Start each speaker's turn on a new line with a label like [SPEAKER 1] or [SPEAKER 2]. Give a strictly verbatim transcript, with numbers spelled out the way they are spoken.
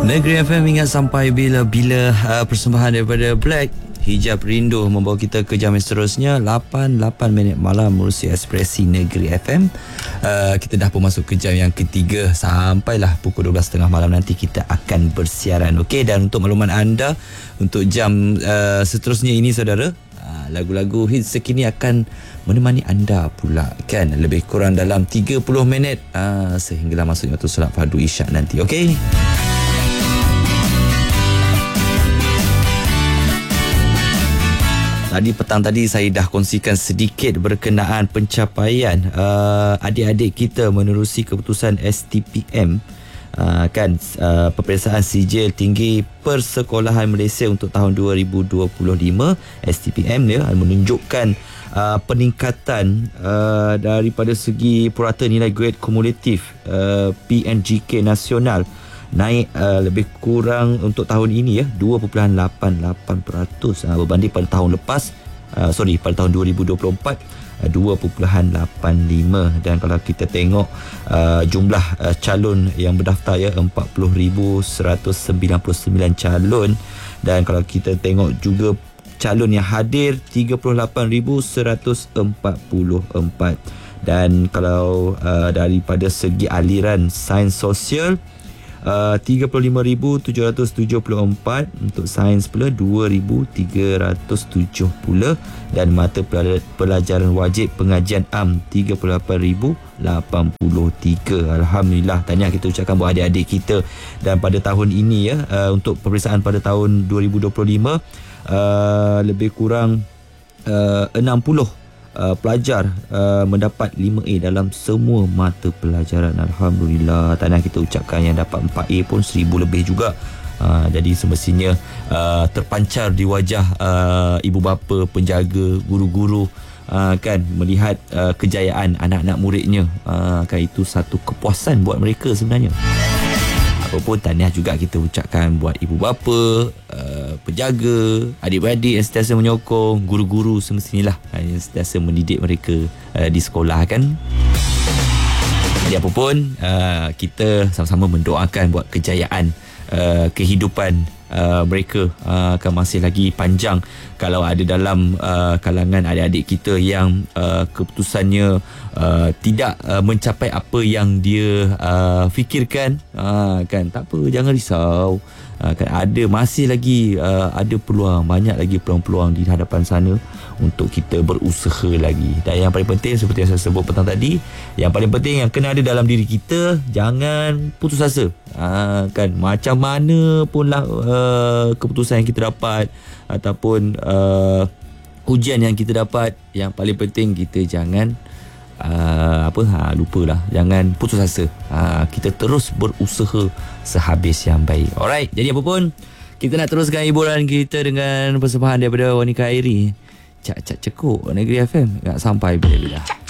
[SPEAKER 1] Negeri F M ingat sampai bila-bila uh, persembahan daripada Black Hijab Rindu membawa kita ke jam yang seterusnya lapan lapan minit malam menerusi Ekspresi Negeri F M. Uh, kita dah pun masuk ke jam yang ketiga sampailah pukul dua belas tiga puluh malam nanti kita akan bersiaran. Okey, dan untuk makluman anda untuk jam uh, seterusnya ini saudara, uh, lagu-lagu hits sekini akan menemani anda pula kan, lebih kurang dalam tiga puluh minit uh, sehinggalah masuknya waktu solat fardu isyak nanti. Okey. Tadi petang tadi saya dah kongsikan sedikit berkenaan pencapaian uh, adik-adik kita menerusi keputusan S T P M uh, kan uh, peperiksaan sijil tinggi persekolahan Malaysia untuk tahun dua ribu dua puluh lima. S T P M dia menunjukkan uh, peningkatan uh, daripada segi purata nilai grade kumulatif uh, P N G K nasional naik uh, lebih kurang untuk tahun ini ya dua perpuluhan lapan lapan peratus uh, berbanding pada tahun lepas, uh, sorry pada tahun dua ribu dua puluh empat uh, dua perpuluhan lapan lima. Dan kalau kita tengok uh, jumlah uh, calon yang berdaftar ya empat puluh ribu seratus sembilan puluh sembilan calon, dan kalau kita tengok juga calon yang hadir tiga puluh lapan ribu seratus empat puluh empat. Dan kalau uh, daripada segi aliran sains sosial Uh, tiga puluh lima ribu tujuh ratus tujuh puluh empat, untuk sains pula dua ribu tiga ratus tujuh puluh, dan mata pelajaran wajib pengajian am tiga puluh lapan ribu lapan puluh tiga. Alhamdulillah, tahniah kita ucapkan buat adik-adik kita. Dan pada tahun ini ya uh, untuk peperiksaan pada tahun dua ribu dua puluh lima uh, lebih kurang uh, enam puluh Uh, pelajar uh, mendapat lima A dalam semua mata pelajaran. Alhamdulillah, tahniah kita ucapkan. Yang dapat empat A pun seribu lebih juga. Uh, jadi semestinya uh, terpancar di wajah uh, ibu bapa, penjaga, guru-guru uh, kan, melihat uh, kejayaan anak-anak muridnya. Uh, kan itu satu kepuasan buat mereka sebenarnya. Apapun, tahniah juga kita ucapkan buat ibu bapa, uh, penjaga, adik-beradik yang sentiasa menyokong, guru-guru semestinya lah yang sentiasa mendidik mereka uh, di sekolah kan. Jadi apapun, uh, kita sama-sama mendoakan buat kejayaan uh, kehidupan uh, mereka uh, akan masih lagi panjang. Kalau ada dalam uh, kalangan adik-adik kita yang uh, keputusannya uh, tidak uh, mencapai apa yang dia uh, fikirkan, uh, kan, tak apa, jangan risau. Uh, kan ada masih lagi uh, ada peluang, banyak lagi peluang-peluang di hadapan sana untuk kita berusaha lagi. Dan yang paling penting seperti yang saya sebut petang tadi, yang paling penting yang kena ada dalam diri kita, jangan putus asa. Uh, kan macam mana pun lah uh, keputusan yang kita dapat ataupun uh, ujian yang kita dapat, yang paling penting kita jangan uh, apa ha lupalah, jangan putus asa. Uh, kita terus berusaha sehabis yang baik. Alright, jadi apa pun kita nak teruskan hiburan kita dengan persembahan daripada Wanika Airi. Cak-cak cekuk Negeri F M, tak sampai bila-bila.